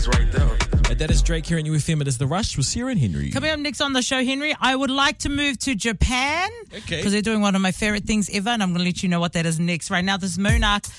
right there. And that is Drake here in UFM. It is The Rush with Sarah and Henry. Coming up next on the show, Henry, I would like to move to Japan. Okay. Because they're doing one of my favorite things ever, and I'm going to let you know what that is next. Right now, this is Monarch